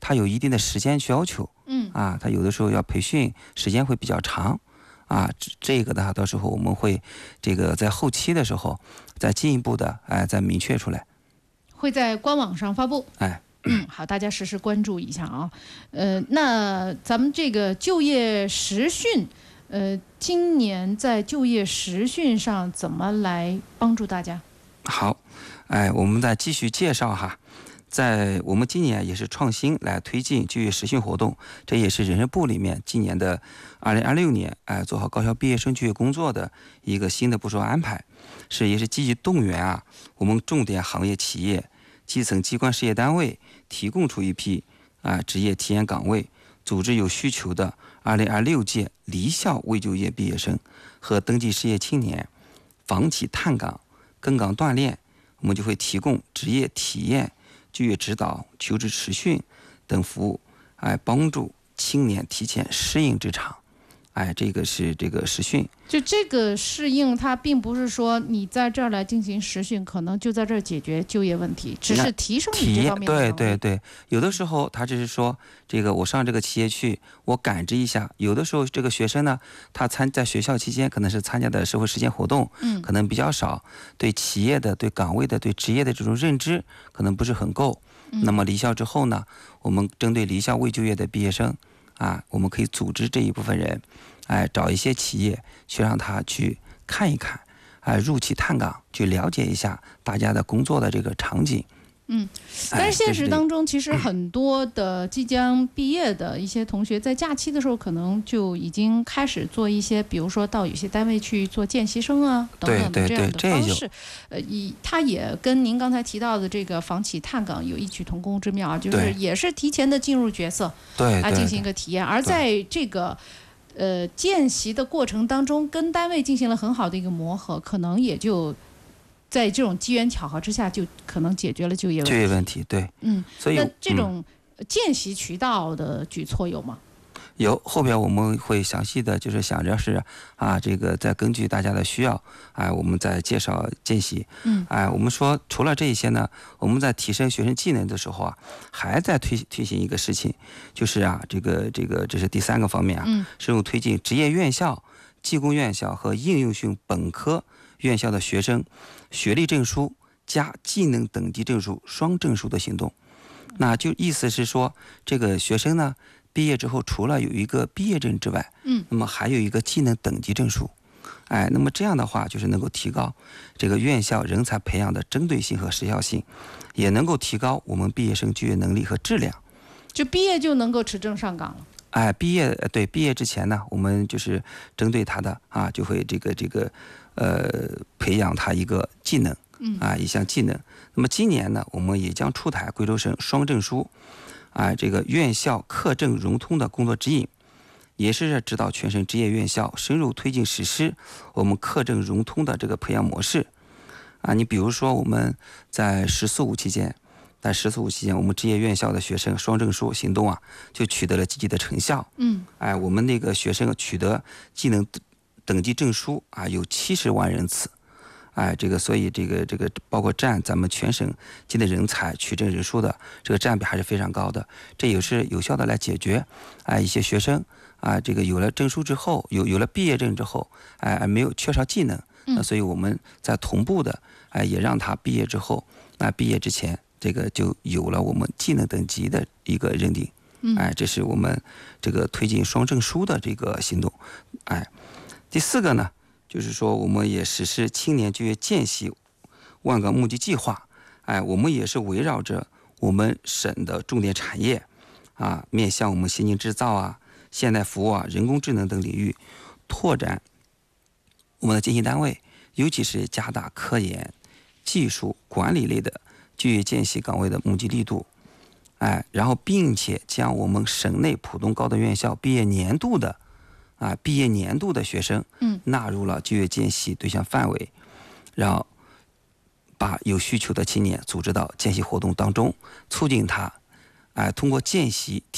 它有一定的时间要求，它有的时候要培训时间会比较长，这个的话，到时候我们会这个在后期的时候再进一步的再明确出来， 会在官网上发布。好，大家实时关注一下啊。那咱们这个就业实训，今年在就业实训上怎么来帮助大家？ 好，我们再继续介绍哈。在我们今年也是创新来推进就业实训活动，这也是人事部里面今年的2026年做好高校毕业生就业工作的一个新的部署安排，也是积极动员我们重点行业企业、基层机关事业单位提供出一批职业体验岗位，组织有需求的2026届离校未就业毕业生和登记失业青年房企探岗、跟岗锻炼，我们就会提供职业体验、就业指导、求职实训等服务，帮助青年提前适应职场。这个是这个实训。 就这个适应，它并不是说你在这儿来进行实训，可能就在这儿解决就业问题，只是提升你这方面的能力。 对，有的时候他只是说，这个我上这个企业去，我感知一下。有的时候这个学生呢，他在学校期间可能是参加的社会实践活动，可能比较少，对企业的、对岗位的、对职业的这种认知可能不是很够。那么离校之后呢，我们针对离校未就业的毕业生我们可以组织这一部分人，找一些企业去让他去看一看，入企探岗，去了解一下大家的工作的这个场景。 但是现实当中，其实很多的即将毕业的一些同学，在假期的时候，可能就已经开始做一些，比如说到有些单位去做见习生等等的这样的方式。它也跟您刚才提到的这个房企探岗有异曲同工之妙，就是也是提前的进入角色，进行一个体验。而在这个见习的过程当中，跟单位进行了很好的一个磨合，可能也就在这种机缘巧合之下，就可能解决了就业问题。 对，所以那这种见习渠道的举措有吗？ 有，后边我们会详细的就是想着是这个再根据大家的需要我们再介绍见习。我们说除了这些呢，我们在提升学生技能的时候还在推行一个事情，就是这是第3个方面深入推进职业院校、技工院校和应用性本科院校的学生学历证书加技能等级证书双证书的行动。那就意思是说，这个学生呢毕业之后，除了有一个毕业证之外，那么还有一个技能等级证书。那么这样的话，就是能够提高这个院校人才培养的针对性和时效性，也能够提高我们毕业生就业能力和质量。 就毕业就能够持证上岗了。 毕业之前呢，我们就是针对他的就会培养他一个技能，一项技能。那么今年呢，我们也将出台贵州省双证书这个院校课证融通的工作指引，也是指导全省职业院校深入推进实施我们课证融通的这个培养模式。你比如说我们在14-15期间，我们职业院校的学生双证书行动就取得了积极的成效。我们那个学生取得技能等级证书有70万人次。所以这个包括占咱们全省技能人才取证人数的这个占比还是非常高的，这也是有效的来解决一些学生这个有了证书之后，有了毕业证之后没有缺少技能，所以我们在同步的也让他毕业之后毕业之前这个就有了我们技能等级的一个认定。这是我们这个推进双证书的这个行动。第4个呢，就是说我们也实施青年就业见习万岗募集计划。我们也是围绕着我们省的重点产业面向我们先进制造现代服务人工智能等领域，拓展我们的见习单位，尤其是加大科研、技术、管理类的就业见习岗位的募集力度。然后并且将我们省内普通高等院校毕业年度的学生纳入了就业见习对象范围，然后把有需求的青年组织到见习活动当中，促进他通过见习